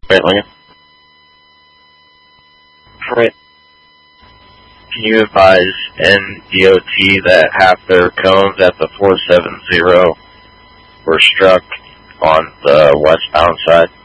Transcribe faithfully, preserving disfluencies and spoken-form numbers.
Wait, Lincoln. Right. Can you advise N D O T that half their cones at the four seven zero were struck on the westbound side?